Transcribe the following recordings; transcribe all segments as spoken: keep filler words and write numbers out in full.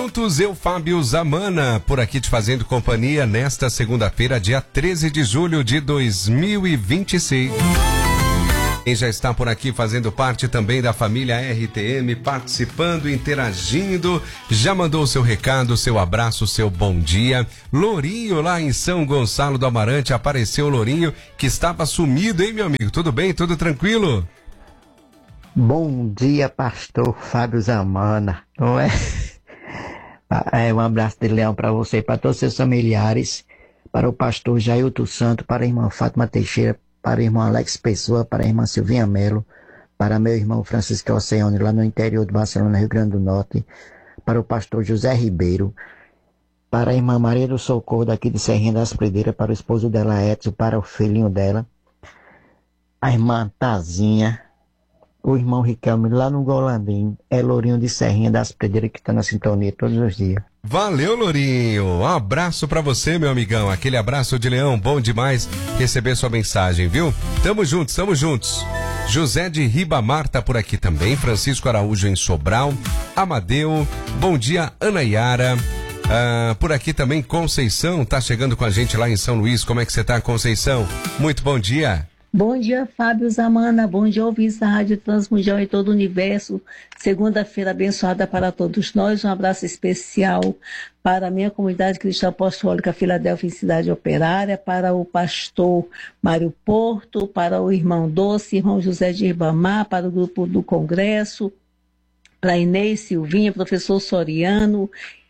Juntos, eu, Fábio Zamana, por aqui te fazendo companhia nesta segunda-feira, dia treze de julho de dois mil e vinte e seis. Quem já está por aqui fazendo parte também da família R T M, participando, interagindo, já mandou o seu recado, seu abraço, seu bom dia. Lourinho, lá em São Gonçalo do Amarante, apareceu o Lourinho, que estava sumido, hein, meu amigo? Tudo bem? Tudo tranquilo? Bom dia, pastor Fábio Zamana, não é? É, um abraço de leão para você e para todos os seus familiares, para o pastor Jailton Santo, para a irmã Fátima Teixeira, para o irmão Alex Pessoa, para a irmã Silvinha Melo, para meu irmão Francisco Oceane, lá no interior de Barcelona, Rio Grande do Norte, para o pastor José Ribeiro, para a irmã Maria do Socorro, daqui de Serrinha das Predeiras, para o esposo dela, Edson, para o filhinho dela, a irmã Tazinha, o irmão Riquelme, lá no Golandim, é Lourinho de Serrinha das Predeiras, que está na sintonia todos os dias. Valeu, Lourinho. Um abraço pra você, meu amigão. Aquele abraço de leão, bom demais receber sua mensagem, viu? Tamo juntos, tamo juntos. José de Ribamar tá por aqui também, Francisco Araújo em Sobral, Amadeu, bom dia, Ana Yara. Ah, por aqui também Conceição, tá chegando com a gente lá em São Luís. Como é que você tá, Conceição? Muito bom dia. Bom dia, Fábio Zamana. Bom dia, ouvintes da Rádio Transmundial em todo o universo. Segunda-feira abençoada para todos nós. Um abraço especial para a minha comunidade cristã apostólica Filadélfia em Cidade Operária, para o pastor Mário Porto, para o irmão Doce, irmão José de Ribamar, para o grupo do Congresso, para Inês Silvinha, professor Soriano,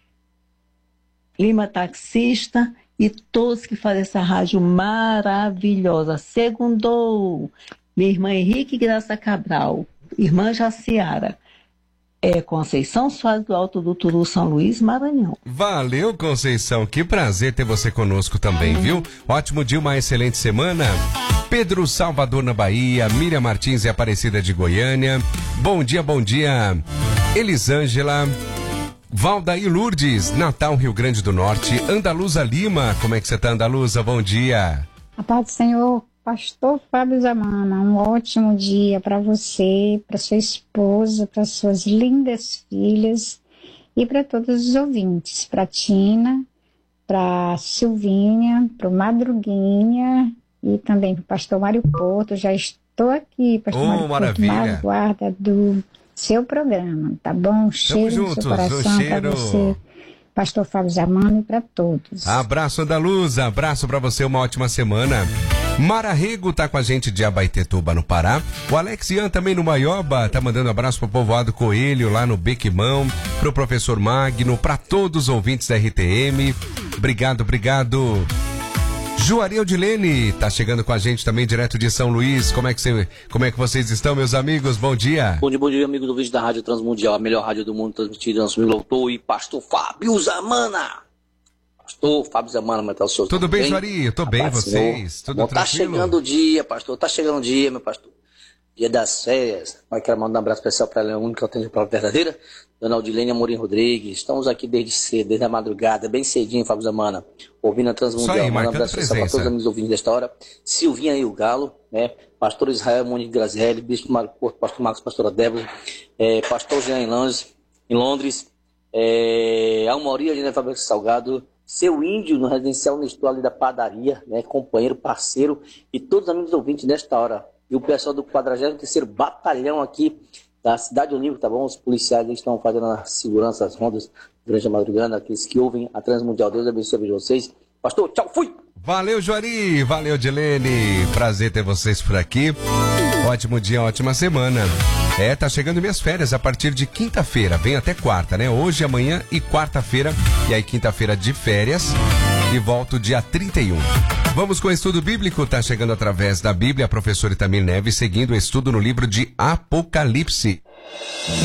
Lima Taxista, e todos que fazem essa rádio maravilhosa. Segundou, minha irmã Henrique Graça Cabral, irmã Jaciara, é Conceição Soares do Alto do Turu, São Luís, Maranhão. Valeu, Conceição, que prazer ter você conosco também, viu? Ótimo dia, uma excelente semana. Pedro Salvador na Bahia, Miriam Martins e Aparecida de Goiânia. Bom dia, bom dia, Elisângela. Valdaí Lourdes, Natal, Rio Grande do Norte. Andaluza Lima, como é que você tá, Andaluza? Bom dia. A paz do Senhor, pastor Fábio Zamana, um ótimo dia para você, para sua esposa, para suas lindas filhas e para todos os ouvintes, para Tina, para Silvinha, para o Madruguinha e também para o pastor Mário Porto. Já estou aqui, pastor oh, Mário maravilha. Porto, na guarda do seu programa, tá bom? Cheiro juntos, no seu coração para você, pastor Fábio Zamana, e para todos. Abraço, Andaluza, abraço para você, uma ótima semana. Mara Rego tá com a gente de Abaetetuba, no Pará. O Alex Ian também no Maioba, tá mandando um abraço pro povoado Coelho, lá no Bequimão, pro professor Magno, para todos os ouvintes da R T M. Obrigado, obrigado. Juari Odilene tá chegando com a gente também direto de São Luís. Como é que, você, como é que vocês estão, meus amigos? Bom dia. Bom dia, bom dia, amigos do vídeo da Rádio Transmundial, a melhor rádio do mundo, transmitida no São Autor, e pastor Fábio Zamana. Pastor Fábio Zamana, mas tá o senhor. Tudo bem, bem, Juari? Eu tô bem, vocês? Tudo bom, tranquilo? Tá chegando o dia, pastor, tá chegando o dia, meu pastor. Dia das férias. Eu quero mandar um abraço especial para ela, a única que eu tenho de prova verdadeira, Dona Odilene Amorim Rodrigues. Estamos aqui desde cedo, desde a madrugada, bem cedinho, Fábio Zamana, ouvindo a Transmundial. Aí, manda um abraço especial para todos os amigos ouvintes desta hora. Silvinha e o Galo, né? Pastor Israel Monique Grazelli, Bispo Mário Porto, Pastor Marcos, Pastora Débora, é, Pastor Jean em Londres, em Londres é, Almoria, Gênero Fábio Salgado, seu índio no residencial Nestor ali da padaria, né? Companheiro, parceiro, e todos os amigos ouvintes desta hora. E o pessoal do quadragésimo terceiro Batalhão aqui da Cidade Olímpica, tá bom? Os policiais estão fazendo a segurança, as rondas durante a madrugada, aqueles que ouvem a Transmundial. Deus abençoe a vida de vocês. Pastor, tchau, fui! Valeu, Juari! Valeu, Dilene! Prazer ter vocês por aqui. Ótimo dia, ótima semana. É, tá chegando minhas férias a partir de quinta-feira. Vem até quarta, né? Hoje, amanhã e quarta-feira. E aí, quinta-feira de férias. E volto dia trinta e um. Vamos com o estudo bíblico, tá chegando através da Bíblia, a professora Itamir Neves, seguindo o estudo no livro de Apocalipse.